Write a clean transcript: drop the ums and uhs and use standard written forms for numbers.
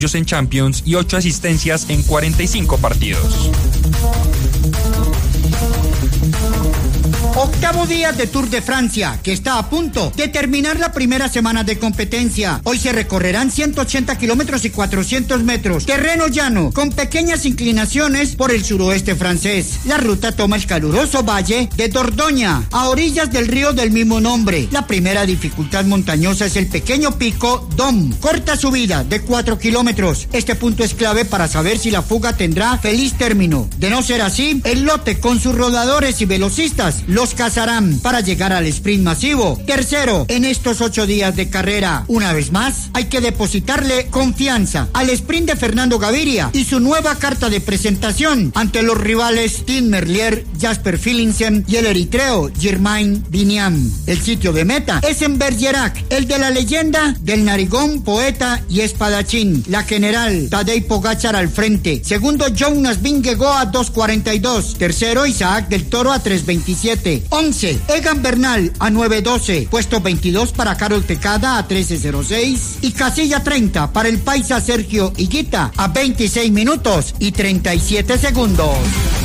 en Champions y 8 asistencias en 45 partidos. Octavo día de Tour de Francia, que está a punto de terminar la primera semana de competencia. Hoy se recorrerán 180 kilómetros y 400 metros. Terreno llano, con pequeñas inclinaciones por el suroeste francés. La ruta toma el caluroso valle de Dordoña, a orillas del río del mismo nombre. La primera dificultad montañosa es el pequeño pico Dom. Corta subida de 4 kilómetros. Este punto es clave para saber si la fuga tendrá feliz término. De no ser así, el lote con sus rodadores y velocistas los cazarán para llegar al sprint masivo. Tercero, en estos 8 días de carrera, una vez más, hay que depositarle confianza al sprint de Fernando Gaviria y su nueva carta de presentación ante los rivales Tim Merlier, Jasper Philipsen y el eritreo Germain Biniam. El sitio de meta es en Bergerac, el de la leyenda del narigón, poeta y espadachín, la general Tadej Pogačar al frente. Segundo, Jonas Vingegaard a 2:42. Tercero, Isaac del Toro a 3:27. 11, Egan Bernal a 9:12. Puesto 22 para Carol Tecada a 13:06. Y casilla 30 para el paisa Sergio Higuita a 26 minutos y 37 segundos.